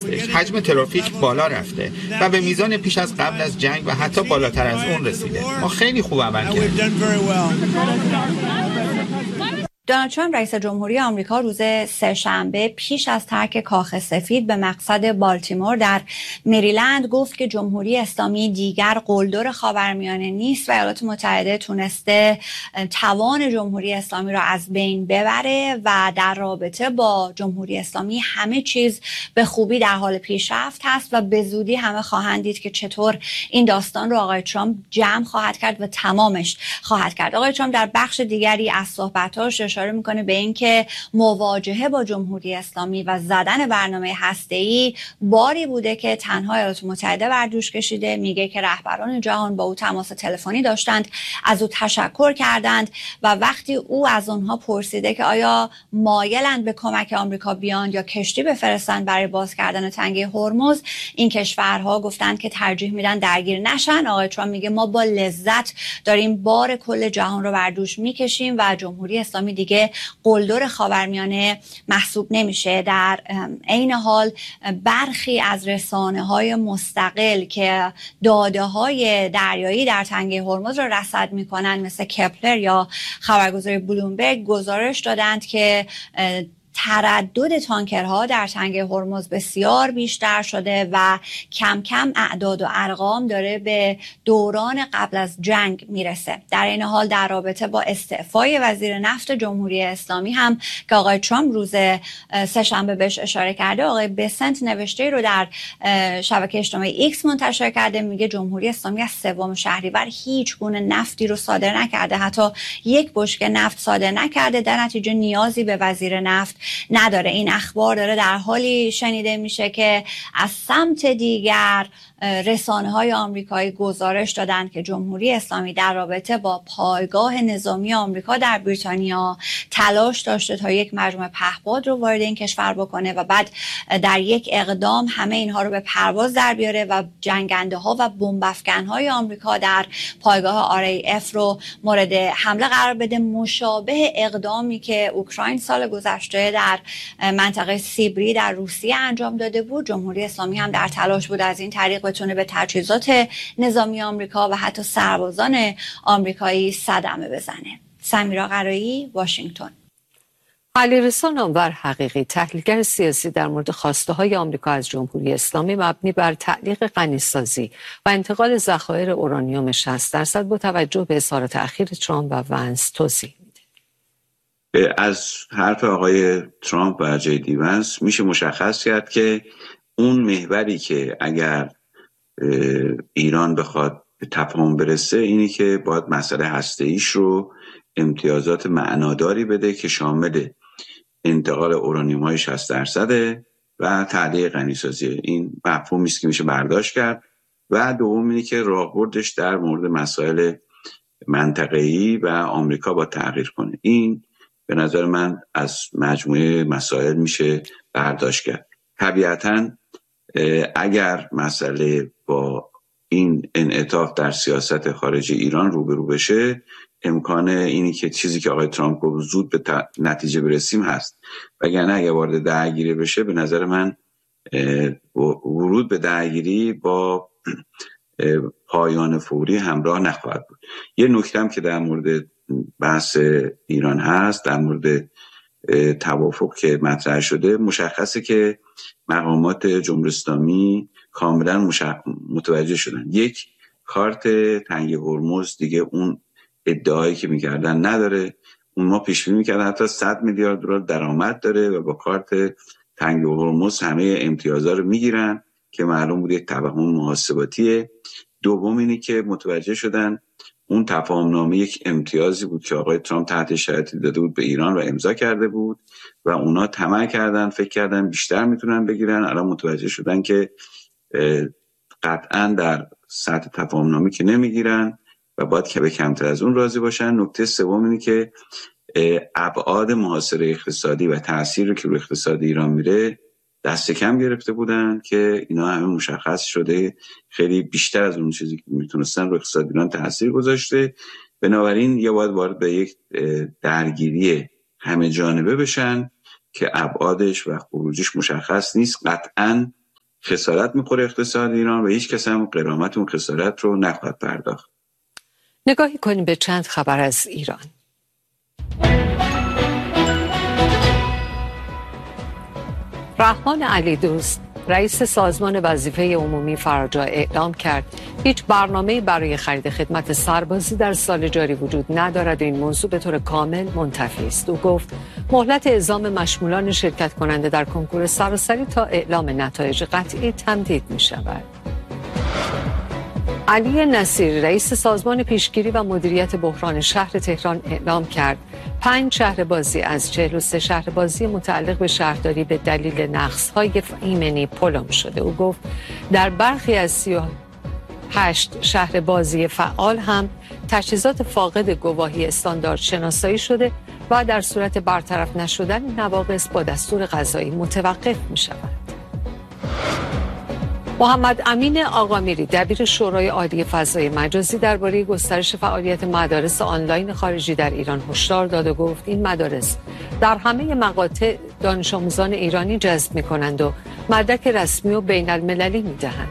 هستش. حجم ترافیک بالا رفته و به میزان پیش از قبل از جنگ و حتی بالاتر از اون رسیده. ما خیلی خوب عمل کردیم. دونالد ترامپ رئیس جمهوری آمریکا روز سه‌شنبه پیش از ترک کاخ سفید به مقصد بالتیمور در مریلند گفت که جمهوری اسلامی دیگر قلدر خاورمیانه نیست و ایالات متحده تونسته توان جمهوری اسلامی را از بین ببره و در رابطه با جمهوری اسلامی همه چیز به خوبی در حال پیشرفت هست و به زودی همه خواهند دید که چطور این داستان رو آقای ترامپ جمع خواهد کرد و تمامش خواهد کرد. آقای ترامپ در بخش دیگری از صحبتاش اشاره میکنه به این که مواجهه با جمهوری اسلامی و زدن برنامه هسته‌ای باری بوده که تنها ایالات متحده بر دوش کشیده. میگه که رهبران جهان با او تماس تلفنی داشتند، از او تشکر کردند و وقتی او از اونها پرسیده که آیا مایلند به کمک آمریکا بیان یا کشتی بفرستند برای باز کردن تنگه هرمز، این کشورها گفتند که ترجیح میدن درگیر نشن. آقای ترامپ میگه ما با لذت داریم بار کل جهان رو بر دوش میکشیم و جمهوری اسلامی دیگه قلدر خاورمیانه محسوب نمیشه. در عین حال برخی از رسانه‌های مستقل که داده‌های دریایی در تنگه هرمز را رصد میکنن مثل کپلر یا خبرگزاری بلومبرگ گزارش دادند که تردد تانکرها در تنگه هرمز بسیار بیشتر شده و کم کم اعداد و ارقام داره به دوران قبل از جنگ میرسه. در این حال در رابطه با استعفای وزیر نفت جمهوری اسلامی هم که آقای ترامپ روز سه‌شنبه بهش اشاره کرده، آقای بسنت نوشته رو در شبکه اجتماعی ایکس منتشر کرده. میگه جمهوری اسلامی از 3 شهریور هیچ گونه نفتی رو صادر نکرده، حتی یک بشکه نفت صادر نکرده، در نتیجه نیازی به وزیر نفت نداره. این اخبار داره در حالی شنیده میشه که از سمت دیگر رسانه‌های آمریکایی گزارش دادن که جمهوری اسلامی در رابطه با پایگاه نظامی آمریکا در بریتانیا تلاش داشته تا یک مجموعه پهپاد رو وارد این کشور بکنه و بعد در یک اقدام همه اینها رو به پرواز در بیاره و جنگنده‌ها و بمب‌افکن‌های آمریکا در پایگاه RAF رو مورد حمله قرار بده، مشابه اقدامی که اوکراین سال گذشته در منطقه سیبری در روسیه انجام داده بود. جمهوری اسلامی هم در تلاش بود از این طریق بتونه به تجهیزات نظامی آمریکا و حتی سربازان آمریکایی صدمه بزنه. سمیرا قرایی، واشنگتن. علیرضا نامور حقیقی، تحلیلگر سیاسی، در مورد خواسته‌های آمریکا از جمهوری اسلامی مبنی بر تعلیق غنی‌سازی و انتقال ذخایر اورانیوم 60% با توجه به اظهار تأخیر ترامپ و ونس توضیح میده. از حرف آقای ترامپ و جی دی ونس میشه مشخص کرد که اون محوری که اگر ایران بخواد به تفاهم برسه اینی که باید مسئله هسته‌ایش رو امتیازات معناداری بده که شامل انتقال اورانیوم‌های 60% و تعلیق غنی‌سازی. این مفهومی است که میشه برداشت کرد. و دوم اینه که راهبردش در مورد مسائل منطقه‌ای و آمریکا با تغییر کنه. این به نظر من از مجموعه مسائل میشه برداشت کرد. طبیعتاً اگر مسئله با این انعطاف در سیاست خارجی ایران روبرو بشه، امکان اینی که چیزی که آقای ترامپ گفت زود به نتیجه برسیم هست. وگرنه اگر وارد درگیری بشه، به نظر من ورود به درگیری با پایان فوری همراه نخواهد بود. یه نکته هم که در مورد بحث ایران هست، در مورد توافق که مطرح شده، مشخصه که مقامات جمهوری اسلامی کاملا متوجه شدن. یک، کارت تنگه هرمز دیگه اون ادعایی که میکردن نداره. اون ما پیش بینی میکردن حتی 100 میلیارد دلار درآمد داره و با کارت تنگه هرمز همه امتیازات رو میگیرن که معلوم بود یک توهم محاسباتیه. دوم اینی که متوجه شدن اون تفاهمنامه یک امتیازی بود که آقای ترامپ تحت شرایطی داده بود به ایران و امضا کرده بود و اونا طمع کردن، فکر کردن بیشتر میتونن بگیرن. الان متوجه شدن که قطعا در سطح تفاهمنامه که نمیگیرن و باید که به کمتر از اون راضی باشن. نکته سوم اینه که ابعاد محاصره اقتصادی و تأثیری که روی اقتصاد ایران میره دست کم گرفته بودن که اینا همه مشخص شده خیلی بیشتر از اون چیزی که میتونستن روی اقتصاد ایران تأثیر گذاشته. بنابراین یا باید وارد به یک درگیری همه جانبه بشن که ابعادش و خروجش مشخص نیست. قطعاً خسارت میخوره اقتصاد ایران و هیچ کس هم غرامت اون خسارت رو نخواهد پرداخت. نگاهی کنیم به چند خبر از ایران. رحمان علیدوست رئیس سازمان وظیفه عمومی فراجا اعلام کرد هیچ برنامه‌ای برای خرید خدمت سربازی در سال جاری وجود ندارد و این موضوع به طور کامل منتفی است. او گفت مهلت اعزام مشمولان شرکت کننده در کنکور سراسری تا اعلام نتایج قطعی تمدید می شود. علی نصیری رئیس سازمان پیشگیری و مدیریت بحران شهر تهران اعلام کرد 5 شهربازی از 43 شهربازی متعلق به شهرداری به دلیل نقص‌های ایمنی پلم شده. او گفت در برخی از 38 شهربازی فعال هم تجهیزات فاقد گواهی استاندارد شناسایی شده و در صورت برطرف نشدن نواقص با دستور قضایی متوقف می شود. محمد امین آقامیری دبیر شورای عالی فضای مجازی درباره گسترش فعالیت مدارس آنلاین خارجی در ایران هشدار داد و گفت این مدارس در همه مقاطع دانش آموزان ایرانی جذب می‌کنند و مدرک رسمی و بین المللی می‌دهند.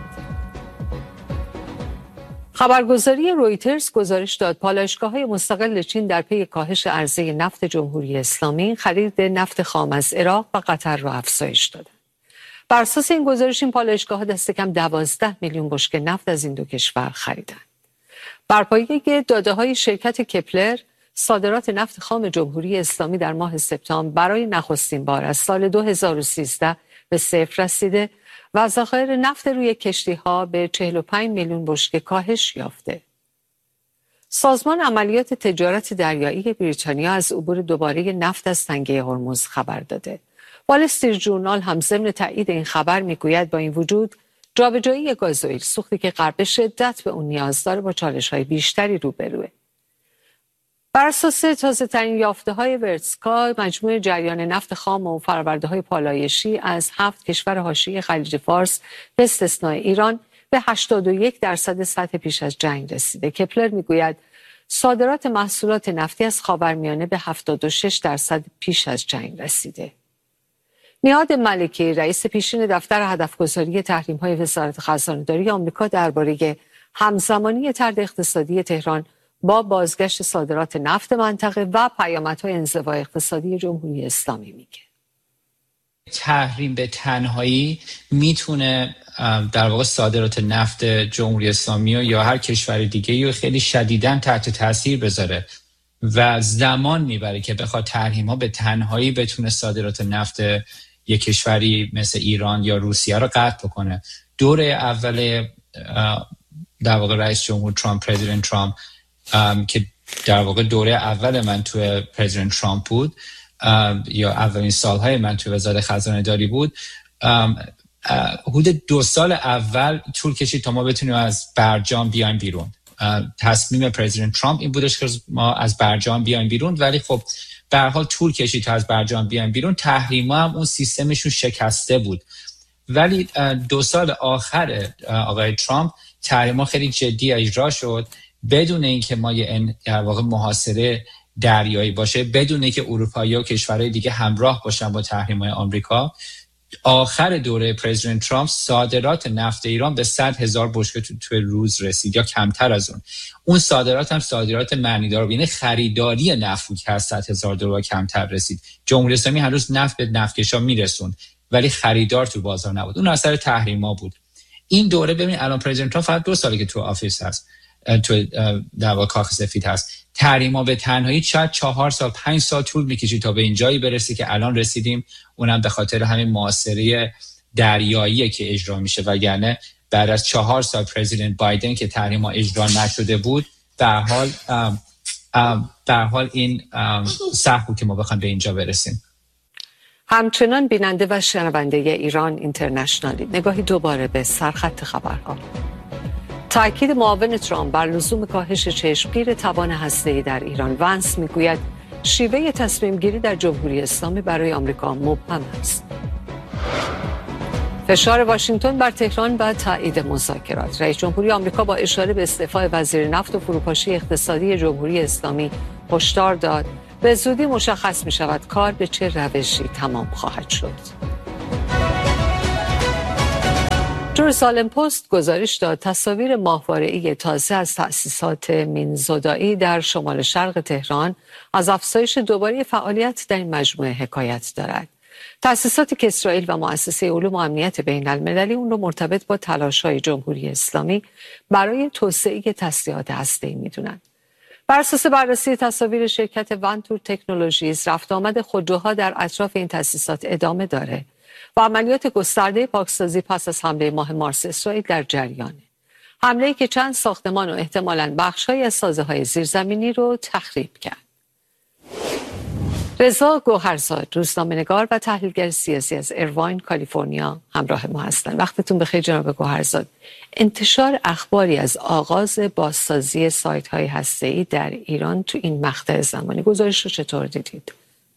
خبرگزاری رویترز گزارش داد پالایشگاه‌های مستقل چین در پی کاهش عرضه نفت جمهوری اسلامی خرید نفت خام از عراق و قطر را افزایش دادند. بر اساس این گزارش این پالایشگاه‌ها دست کم 12 میلیون بشکه نفت از این دو کشور خریدند. بر پایه داده‌های شرکت کپلر صادرات نفت خام جمهوری اسلامی در ماه سپتامبر برای نخستین بار از سال 2013 به صفر رسیده و ذخایر نفت روی کشتی‌ها به 45 میلیون بشکه کاهش یافته. سازمان عملیات تجارت دریایی بریتانیا از عبور دوباره نفت از تنگه هرمز خبر داده. وال استریت ژورنال هم ضمن تایید این خبر میگوید با این وجود جابجایی گازوئیل سوختی که غرب به شدت به اون نیاز داره با چالش‌های بیشتری روبروه. بر اساس تازه‌ترین یافته‌های ورتسکا مجموع جریان نفت خام و فرآورده‌های پالایشی از 7 کشور حاشیه خلیج فارس به استثنای ایران به 81% سطح پیش از جنگ رسیده. کپلر میگوید صادرات محصولات نفتی از خاورمیانه به 76% پیش از جنگ رسیده. نیاد ملکی رئیس پیشین دفتر هدفگذاری تحریم‌های وزارت خزانه‌داری آمریکا درباره همزمانی طرح اقتصادی تهران با بازگشت صادرات نفت منطقه و پیامدهای انزوا اقتصادی جمهوری اسلامی میگه. تحریم به تنهایی میتونه در واقع صادرات نفت جمهوری اسلامی یا هر کشور دیگه رو خیلی شدیداً تحت تاثیر بذاره و زمان میبره که بخواد تحریم‌ها به تنهایی بتونه صادرات نفت یک کشوری مثل ایران یا روسیه رو قطع بکنه. دوره اول در واقع رئیس جمهور ترامپ، پرزیدنت ترامپ که در واقع دوره اول من توی پرزیدنت ترامپ بود یا اولین سالهای من توی وزارت خزانه داری بود، حدود 2 سال اول طول کشید تا ما بتونیم از برجام بیایم بیرون. تصمیم پرزیدنت ترامپ این بودش که ما از برجام بیایم بیرون، ولی خب به هر حال طول کشید تا از برجام بیایم بیرون. تحریما هم اون سیستمشون شکسته بود، ولی 2 سال آخر آقای ترامپ تحریما خیلی جدی اجرا شد بدون اینکه ما یه در واقع محاصره دریایی باشه، بدون اینکه اروپایی‌ها و کشورهای دیگه همراه باشن با تحریم‌های آمریکا. آخر دوره پرزیدنت ترامپ صادرات نفت ایران به 100,000 بشکه تو روز رسید یا کمتر از اون صادرات هم صادرات معنیدار بود، یعنی خریداری نفت که از $100,000 کمتر رسید. جمهوری اسلامی هنوز نفت به نفتکشا میرسوند ولی خریدار تو بازار نبود. اون اثر تحریم‌ها بود. این دوره ببین الان پرزیدنت ترامپ فقط 2 ساله که تو آفیس هست، تو در واقع کاخ سفید هست. تحریم‌ها به تنهایی شاید 4 سال 5 سال طول می‌کشید تا به این جایی برسی که الان رسیدیم، اونم به خاطر همین محاصره دریایی که اجرا میشه، وگرنه بعد از 4 سال پرزیدنت بایدن که تحریم‌ها اجرا نشده بود در حال این سخت بود که ما بخوایم به اینجا برسیم. همچنان بیننده و شنونده ایران اینترنشنالی، نگاهی دوباره به سرخط خبرها. تأکید معاون ترامپ بر لزوم کاهش چشمگیر توان هسته‌ای در ایران. ونس میگوید شیوه تصمیم گیری در جمهوری اسلامی برای آمریکا مبهم است. فشار واشنگتن بر تهران و تایید مذاکرات. رئیس جمهوری آمریکا با اشاره به استعفای وزیر نفت و فروپاشی اقتصادی جمهوری اسلامی هشدار داد به زودی مشخص می شود کار به چه روشی تمام خواهد شد. جروسالم پست گزارش داد تصاویر ماهواره‌ای تازه از تأسیسات مینزودایی در شمال شرق تهران از افزایش دوباره فعالیت در این مجموعه حکایت دارد. تأسیساتی که اسرائیل و مؤسسه علوم و امنیت بین المللی اون رو مرتبط با تلاش‌های جمهوری اسلامی برای توسعه تسلیحات هسته‌ای می‌دونند. بر اساس بررسی تصاویر شرکت ونتور تکنولوژیز، رفت آمد خودروها در اطراف این تأسیسات ادامه داره و عملیات گسترده پاکسازی پس از حمله ماه مارس اسرائیل در جریانه. حمله‌ای که چند ساختمان و احتمالاً بخش‌هایی از سازه‌های زیرزمینی رو تخریب کرد. رضا گوهرزاد، روزنامه‌نگار و تحلیلگر سیاسی از ایرواین، کالیفرنیا همراه ما هستند. وقتتون بخیر جناب گوهرزاد. انتشار اخباری از آغاز بازسازی سایت‌های هسته‌ای در ایران تو این مقطع زمانی، گزارش رو چطور دیدید؟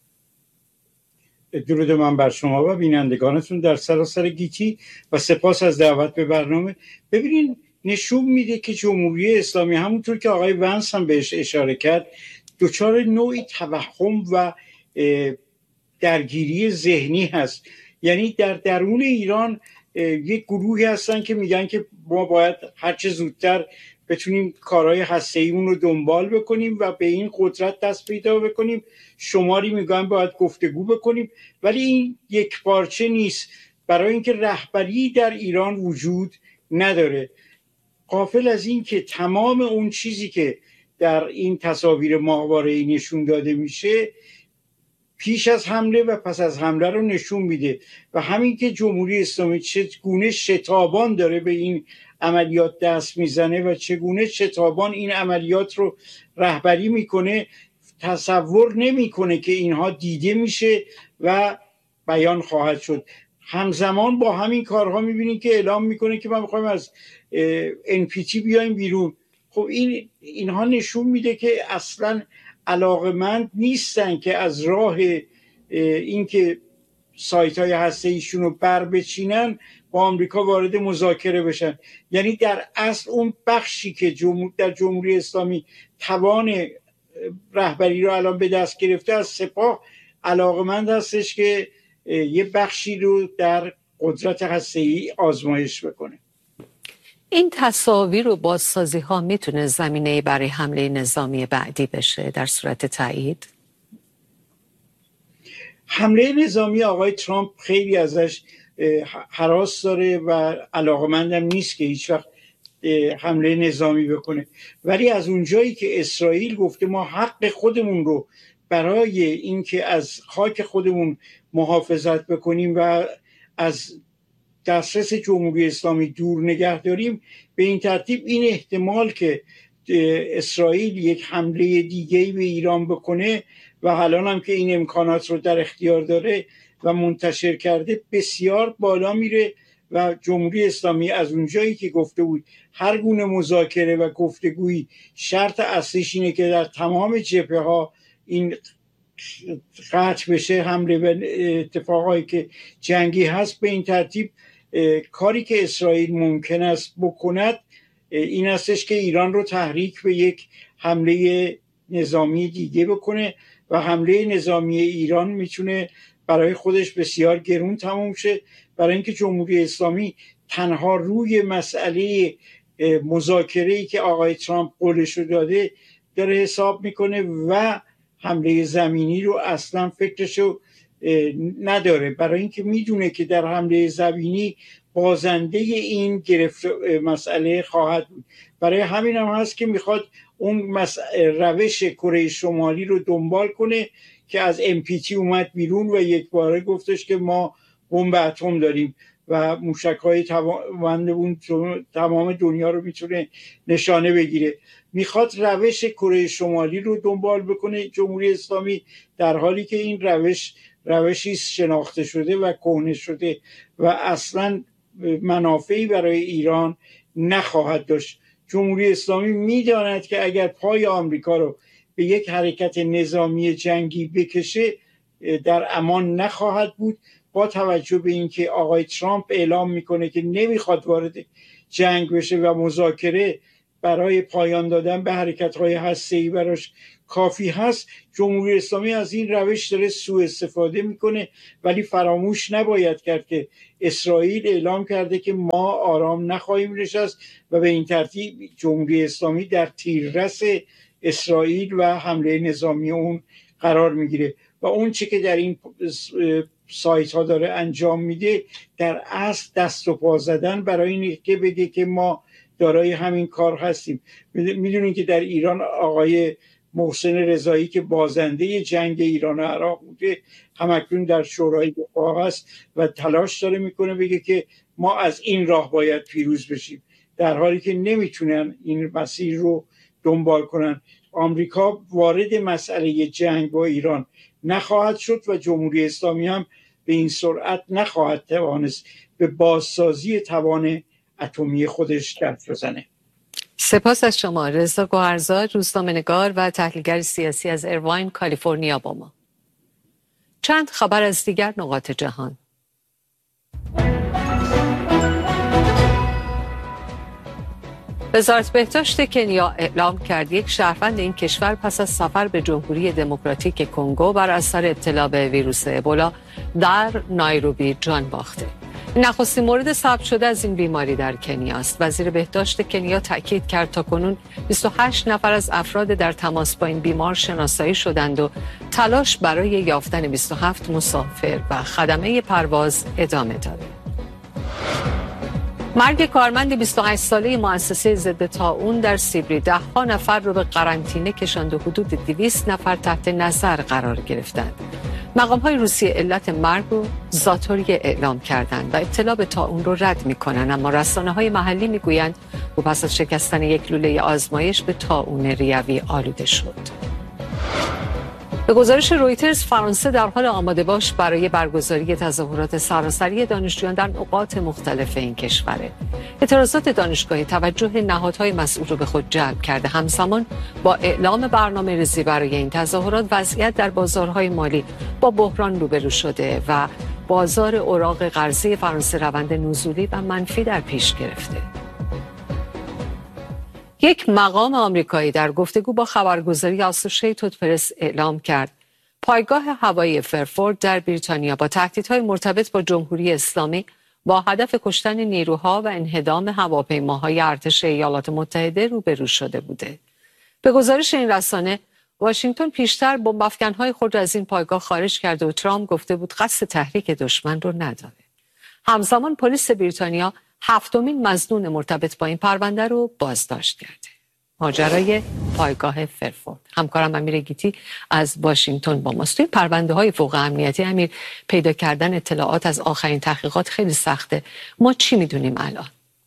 درود من بر شما و بینندگانتون در سراسر گیتی و سپاس از دعوت به برنامه. ببینین، نشون میده که جمهوری اسلامی همونطور که آقای ونس هم بهش اشاره کرد دچار نوعی توهم و درگیری ذهنی هست. یعنی در درون ایران یک گروهی هستن که میگن که ما باید هرچه زودتر بتونیم کارهای هسته‌ایمون رو دنبال بکنیم و به این قدرت دست پیدا بکنیم. شماری میگن باید گفتگو بکنیم، ولی این یک پارچه نیست، برای اینکه رهبری در ایران وجود نداره. غافل از این که تمام اون چیزی که در این تصاویر ماهواره‌ای نشون داده میشه پیش از حمله و پس از حمله رو نشون میده و همین که جمهوری اسلامی چگونه شتابان داره به این عملیات دست میزنه و چگونه شتابان این عملیات رو رهبری میکنه تصور نمیکنه که اینها دیده میشه و بیان خواهد شد. همزمان با همین کارها میبینید که اعلام میکنه که ما میخوایم از NPT بیایم بیرون. خب اینها نشون میده که اصلا علاقمند نیستن که از راه اینکه سایت های هسته ایشون رو بر بچینن با آمریکا وارد مذاکره بشن. یعنی در اصل اون بخشی که در جمهوری اسلامی توان رهبری رو الان به دست گرفته از سپاه علاقمند هستش که یه بخشی رو در قدرت هسته‌ای آزمایش بکنه. این تصاویر و بازسازی ها میتونه زمینه برای حمله نظامی بعدی بشه در صورت تایید؟ حمله نظامی آقای ترامپ خیلی ازش هراس داره و علاقمندم نیست که هیچ وقت حمله نظامی بکنه، ولی از اونجایی که اسرائیل گفته ما حق خودمون رو برای اینکه از خاک خودمون محافظت بکنیم و از دسترس جمهوری اسلامی دور نگه داریم، به این ترتیب این احتمال که اسرائیل یک حمله دیگه‌ای به ایران بکنه و الان هم که این امکانات رو در اختیار داره و منتشر کرده بسیار بالا میره و جمهوری اسلامی از اونجایی که گفته بود هر گونه مذاکره و گفتگویی شرط اصلیش اینه که در تمام جبهه‌ها این قطع بشه، حمله و اتفاقایی که جنگی هست، به این ترتیب کاری که اسرائیل ممکن است بکند این استش که ایران رو تحریک به یک حمله نظامی دیگه بکنه و حمله نظامی ایران میتونه برای خودش بسیار گرون تموم شه، برای اینکه جمهوری اسلامی تنها روی مسئله مذاکره‌ای که آقای ترامپ قولش رو داده داره حساب میکنه و حمله زمینی رو اصلا فکرشو نداره، برای اینکه میدونه که در حمله زمینی بازنده این مسئله خواهد بود. برای همین هم هست که میخواد اون روش کره شمالی رو دنبال کنه که از NPT اومد بیرون و یک باره گفتش که ما بمب اتم داریم و موشک‌های تمام دنیا رو میتونه نشانه بگیره. میخواد روش کره شمالی رو دنبال بکنه جمهوری اسلامی، در حالی که این روشی شناخته شده و کهنه شده و اصلا منافعی برای ایران نخواهد داشت. جمهوری اسلامی میداند که اگر پای آمریکا رو به یک حرکت نظامی جنگی بکشه در امان نخواهد بود، با توجه به اینکه آقای ترامپ اعلام میکنه که نمیخواد وارد جنگ بشه و مذاکره برای پایان دادن به حرکت‌های هسته‌ای براش کافی هست، جمهوری اسلامی از این روش داره سوء استفاده میکنه. ولی فراموش نباید کرد که اسرائیل اعلام کرده که ما آرام نخواهیم نشست و به این ترتیب جمهوری اسلامی در تیررس اسرائیل و حمله نظامی اون قرار میگیره و اون چی که در این سایت ها داره انجام میده در اصل دست و پا زدن برای اینه که بگه که ما دارای همین کار هستیم. میدونین که در ایران آقای محسن رضایی که بازنده جنگ ایران و عراق بوده همکنون در شورای دفاع هست و تلاش داره میکنه بگه که ما از این راه باید پیروز بشیم، در حالی که نمیتونن این مسیر رو دنبال کنن. آمریکا وارد مسئله جنگ با ایران نخواهد شد و جمهوری اسلامی هم به این سرعت نخواهد توانست به بازسازی توان اتمی خودش دست بزنه. سپاس از شما. رضا گوهرزاد، روزنامه‌نگار و تحلیلگر سیاسی از ایرواین، کالیفرنیا با ما. چند خبر از دیگر نقاط جهان. وزارت بهداشت کنیا اعلام کرد یک شهروند این کشور پس از سفر به جمهوری دموکراتیک کنگو بر اثر ابتلا به ویروس ابولا در نایروبی جان باخته. نخستین مورد ثبت شده از این بیماری در کنیا است. وزیر بهداشت کنیا تاکید کرد تاکنون 28 نفر از افراد در تماس با این بیمار شناسایی شدند و تلاش برای یافتن 27 مسافر و خدمه پرواز ادامه دارد. مرگ کارمند 28 ساله مؤسسه ضد طاعون در سیبری 10 نفر رو به قرنطینه کشاند و حدود 200 نفر تحت نظر قرار گرفتند. مقام‌های روسیه علت مرگ رو ذاتوریه اعلام کردند و ابتلا به طاعون رو رد می‌کنند، اما رسانه‌های محلی می‌گویند او پس از شکستن یک لوله آزمایش به طاعون ریوی آلوده شد. به گزارش رویترز، فرانسه در حال آماده باش برای برگزاری تظاهرات سراسری دانشجویان در نقاط مختلف این کشوره. اعتراضات دانشگاهی توجه نهادهای مسئول رو به خود جلب کرده. همزمان با اعلام برنامه‌ریزی برای این تظاهرات، وضعیت در بازارهای مالی با بحران روبرو شده و بازار اوراق قرضه فرانسه روند نزولی و منفی در پیش گرفته. یک مقام آمریکایی در گفتگو با خبرگزاری آسوشیتد پرس اعلام کرد پایگاه هوایی فرفورد در بریتانیا با تهدیدهای مرتبط با جمهوری اسلامی با هدف کشتن نیروها و انهدام هواپیماهای ارتش ایالات متحده روبرو شده بوده. به گزارش این رسانه، واشنگتن پیشتر بمب‌افکن‌های خود را از این پایگاه خارج کرده و ترامپ گفته بود قصد تحریک دشمن رو نداره. همزمان پلیس بریتانیا 7مین مظنون مرتبط با این پرونده رو بازداشت کرده. ماجرای پایگاه فرفورد. همکارم امیر گیتی از واشنگتن با ماست. توی پرونده های فوق امنیتی امیر، پیدا کردن اطلاعات از آخرین تحقیقات خیلی سخته. ما چی میدونیم الان؟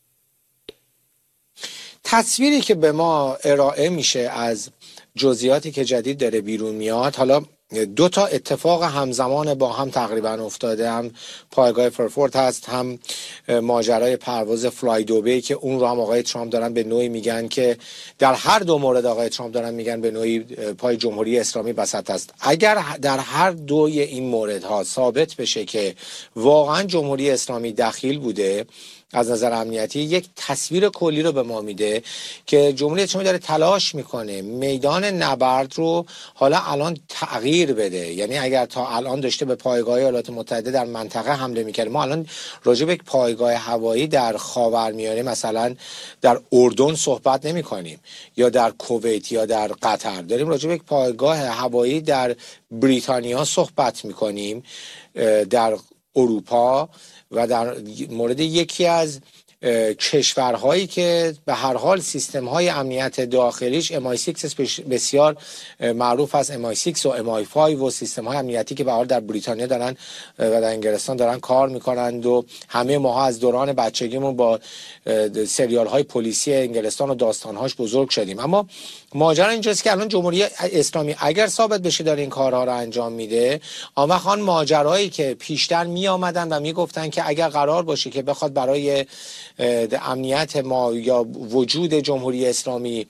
تصویری که به ما ارائه میشه از جزئیاتی که جدید داره بیرون میاد، حالا 2 اتفاق همزمان با هم تقریبا افتاده، هم پایگاه فرفورد هست، هم ماجرای پرواز فلای دوبی که اون رو هم آقای ترامپ دارن به نوعی میگن که در هر 2 مورد آقای ترامپ دارن میگن به نوعی پای جمهوری اسلامی بسط است. اگر در هر 2 این موردها ثابت بشه که واقعا جمهوری اسلامی دخیل بوده از نظر امنیتی، یک تصویر کلی رو به ما میده که جمهوری اسلامی داره تلاش میکنه میدان نبرد رو حالا الان تغییر بده. یعنی اگر تا الان داشته به پایگاه ایالات متحده در منطقه حمله میکرد، ما الان راجع به یک پایگاه هوایی در خاورمیانه مثلا در اردن صحبت نمیکنیم یا در کویت یا در قطر، داریم راجع به یک پایگاه هوایی در بریتانیا صحبت میکنیم، در اروپا و در مورد یکی از کشورهایی که به هر حال سیستم‌های امنیت داخلیش MI6 بسیار معروف است، MI6 و MI5 و سیستم‌های امنیتی که به هر حال در بریتانیا دارن و در انگلستان دارن کار میکنند و همه ماها از دوران بچگیمون با سریال‌های پلیسی انگلستان و داستان‌هاش بزرگ شدیم. اما ماجرا اینجاست که الان جمهوری اسلامی اگر ثابت بشه داره این کارها رو انجام میده، آن وقت آن ماجرایی که پیشتر می آمدن و میگفتن که اگر قرار باشه که بخواد برای امنیت ما یا وجود جمهوری اسلامی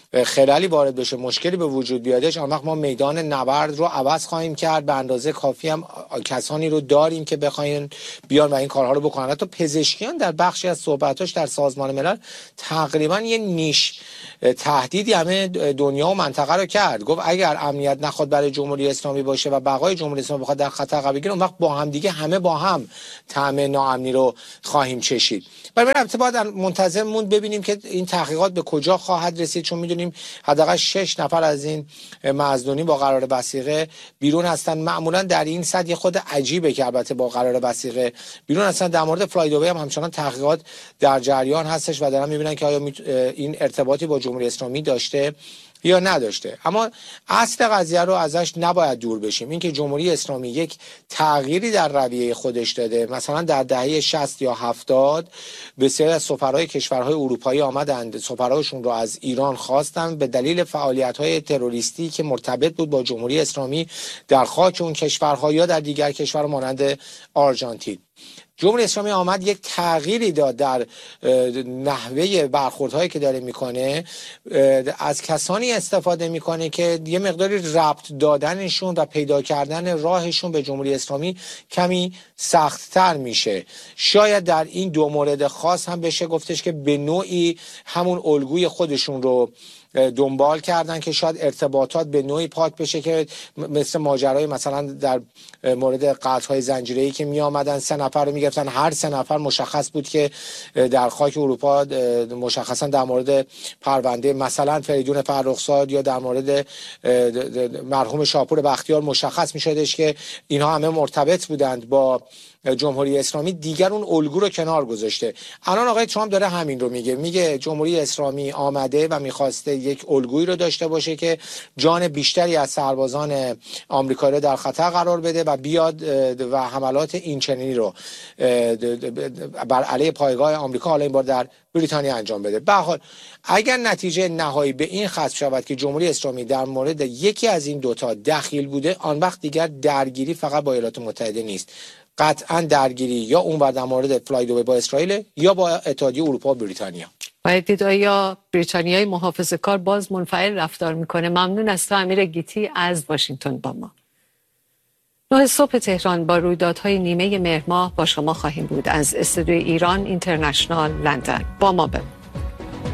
خلالی وارد بشه، مشکلی به وجود بیادش، آن وقت ما میدان نبرد رو عوض خواهیم کرد. به اندازه کافی هم کسانی رو داریم که بخواین بیان و این کارها رو بکنن. حتی پزشکیان در بخشی از صحبتاش در سازمان ملل تقریبا یه نیش تهدیدی همه دنیا و منطقه رو کرد. گفت اگر امنیت نخواد برای جمهوری اسلامی باشه و بقای جمهوری اسلامی بخواد در خطر قرار بگیره، اون وقت با هم دیگه همه با هم طعم ناامنی رو خواهیم چشید. برای البته باید منتظر موند ببینیم که این تحقیقات به کجا خواهد رسید، چون میدونیم حداقل 6 نفر از این مظنونین با قرار وثیقه بیرون هستن. معمولا در این صد یه خود عجیبه که البته با قرار وثیقه بیرون هستن. در مورد فلایدوی هم همچنان تحقیقات در جریان هستش و دارن میبینن که آیا این ارتباطی با جمهوری اسلامی داشته یا نداشته. اما اصل قضیه رو ازش نباید دور بشیم، اینکه جمهوری اسلامی یک تغییری در رویه خودش داده. مثلا در دهه 60 یا 70 بسیاری از سفرهای کشورهای اروپایی آمدند، سفرهاشون رو از ایران خواستند به دلیل فعالیت‌های تروریستی که مرتبط بود با جمهوری اسلامی در خاک اون کشورها یا در دیگر کشور مانند آرژانتین. جمهوری اسلامی آمد یک تغییری داد در نحوه برخوردهایی که داره میکنه، از کسانی استفاده میکنه که یه مقداری ربط دادنشون و پیدا کردن راهشون به جمهوری اسلامی کمی سخت‌تر میشه. شاید در این دو مورد خاص هم بشه گفتش که به نوعی همون الگوی خودشون رو دنبال کردن که شاید ارتباطات به نوعی پاک بشه، که مثل ماجرای مثلا در مورد قطع‌های زنجیره‌ای که می آمدن 3 نفر رو میگرفتن، هر 3 نفر مشخص بود که در خاک اروپا مشخصا در مورد پرونده مثلا فریدون فرخزاد یا در مورد مرحوم شاپور بختیار مشخص می‌شدش که اینها همه مرتبط بودند با جمهوری اسلامی. دیگر اون الگو رو کنار گذاشته. الان آقای ترامپ داره همین رو میگه جمهوری اسلامی آمده و میخواسته یک الگویی رو داشته باشه که جان بیشتری از سربازان آمریکایی رو در خطر قرار بده و بیاد و حملات اینچنینی رو بر علیه پایگاه آمریکا، حالا این بار در بریتانیا، انجام بده. به هر حال اگر نتیجه نهایی به این ختم شود که جمهوری اسلامی در مورد یکی از این دوتا دخیل بوده، آن وقت دیگر درگیری فقط با ایالات متحده نیست، قطعا درگیری یا اون در مورد فلایدوی با اسرائیل یا با اتحادیه اروپا و بریتانیا. باید دید آیا بریتانیای محافظه‌کار باز منفعل رفتار میکنه. ممنون از تو امیر گیتی از واشنگتن با ما. 9 صبح تهران با رویدادهای نیمه مهر ماه با شما خواهیم بود از استودیوی ایران اینترنشنال لندن. با ما بمونید.